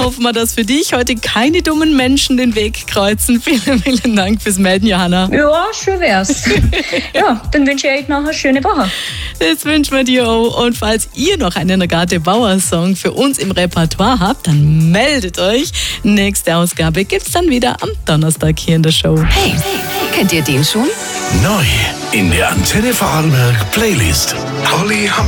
hoffen wir, dass für dich heute keine dummen Menschen den Weg kreuzen. Vielen, vielen Dank fürs Melden, Johanna. Ja, schön wär's. Ja, dann wünsche ich euch noch eine schöne Woche. Das wünschen wir dir auch. Und falls ihr noch einen Agathe Bauer-Song für uns im Repertoire habt, dann meldet euch. Nächste Ausgabe gibt's dann wieder am Donnerstag hier in der Show. Hey, kennt ihr den schon? Neu in der Antenne Vorarlberg Playlist. Holly